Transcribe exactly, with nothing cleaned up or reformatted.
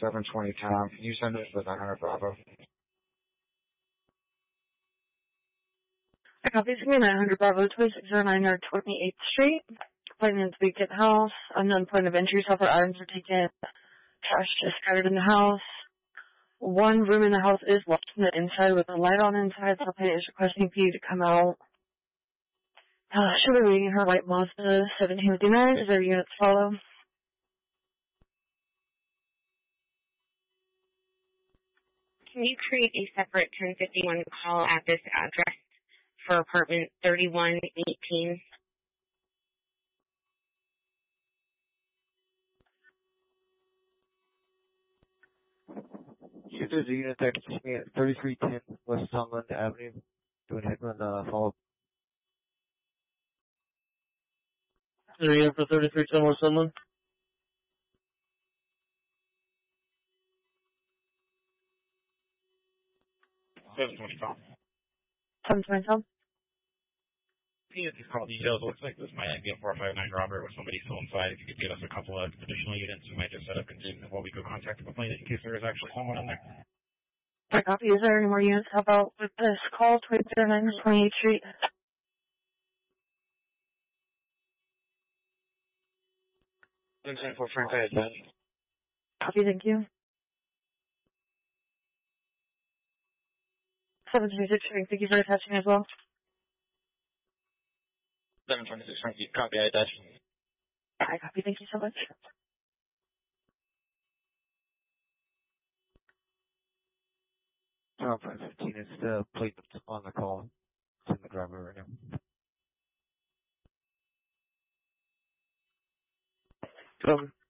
seven twenty Tom. Can you send us the nine hundred Bravo? I copy me nine hundred Bravo, twenty-six oh nine or twenty-eighth Street. Appointment to be at the house. Unknown point of entry. Several items are taken. Trash is scattered in the house. One room in the house is locked from the inside with a light on inside. Somebody is requesting for you to come out. Uh, she'll be waiting in her white Mazda seventeen fifty-nine. Is there units follow? Can you create a separate ten fifty-one call at this address for apartment thirty-one eighteen? If there's a unit there, can you me at thirty-three ten West Sunland Avenue, doing hit run uh, follow-up. Is there a unit for thirty-three ten West Sunland? seven twenty Tom. seven twenty Tom. Can you get these call details? Looks like this might be a four five nine robbery with somebody still inside. If you could get us a couple of additional units, we might just set up contingent while we go contact the complainant in case there is actually someone in there. I copy. Is there any more units? How about with this call, twenty-six oh nine twenty-eighth Street? one twenty-four Franklin Avenue. Copy, thank you. seven twenty-six Street, thank you for attaching as well. seven twenty-six Franklin, copy, I attach. I copy, thank you so much. Tom five fifteen is the plate that's on the call. It's in the driver right now. Cover.